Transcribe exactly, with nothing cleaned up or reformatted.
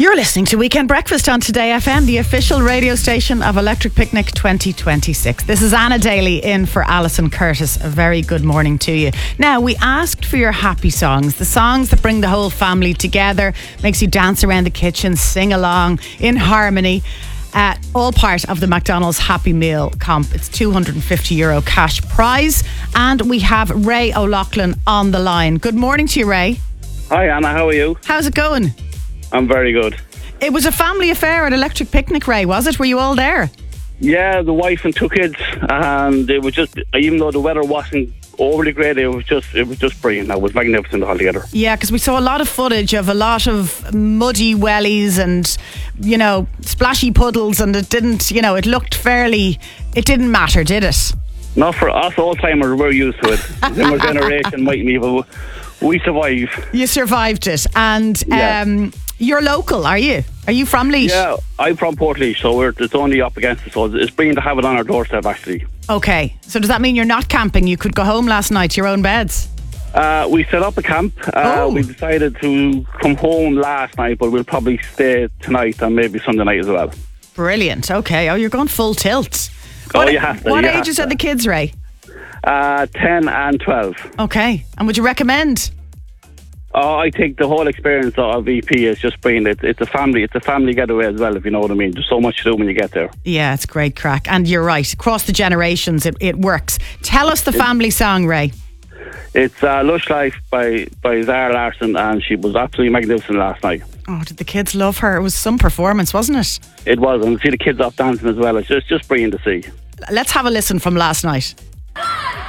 You're listening to Weekend Breakfast on Today F M, the official radio station of Electric Picnic twenty twenty-six. This is Anna Daly in for Alison Curtis. A very good morning to you. Now, we asked for your happy songs, the songs that bring the whole family together, makes you dance around the kitchen, sing along in harmony. Uh, all part of the McDonald's Happy Meal comp. It's two hundred fifty euro cash prize. And we have Ray O'Loughlin on the line. Good morning to you, Ray. Hi Anna, how are you? How's it going? I'm very good. It was a family affair at Electric Picnic, Ray, was it? Were you all there? Yeah, the wife and two kids, and it was just, even though the weather wasn't overly great, it was just it was just brilliant. It was magnificent altogether. Yeah, because we saw a lot of footage of a lot of muddy wellies and, you know, splashy puddles, and it didn't, you know, it looked fairly, it didn't matter, did it? Not for us old-timers, we're used to it. Our generation might be, but we survive. You survived it, and Yeah. um, you're local, are you? Are you from Laois? Yeah, I'm from Portlaoise, so we're, it's only up against us, so it's brilliant to have it on our doorstep, actually. Okay, so does that mean you're not camping? You could go home last night to your own beds? Uh, we set up a camp. Uh, Oh. We decided to come home last night, but we'll probably stay tonight and maybe Sunday night as well. Brilliant, okay. Oh, you're going full tilt. Oh, What, you have to, what you have ages to. are the kids, Ray? Uh, ten and twelve. Okay, and would you recommend? Oh, I think the whole experience of E P is just brilliant. It's, it's a family, it's a family getaway as well, if you know what I mean. There's so much to do when you get there. Yeah, it's great crack. And you're right, across the generations, it, it works. Tell us the family song, Ray. It's uh, Lush Life by, by Zara Larson, and she was absolutely magnificent last night. Oh, did the kids love her? It was some performance, wasn't it? It was, and to see the kids up dancing as well, it's just, just brilliant to see. Let's have a listen from last night. One,